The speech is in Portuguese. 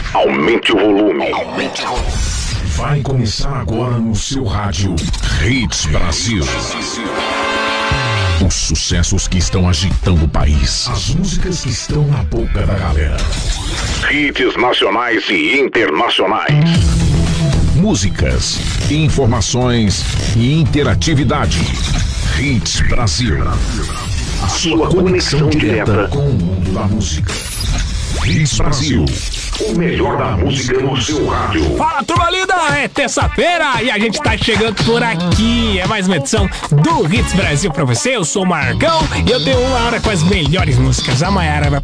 Aumente o volume. Vai começar agora no seu rádio Hits Brasil. Os sucessos que estão agitando o país. As músicas que estão na boca da galera. Hits nacionais e internacionais. Músicas, informações e interatividade. Hits Brasil. A sua conexão direta com o mundo da música. Hits Brasil. O melhor da música no seu rádio. Fala, turma linda! É terça-feira e a gente tá chegando por aqui. É mais uma edição do Hits Brasil pra você. Eu sou o Marcão e eu tenho uma hora com as melhores músicas. A Mayara vai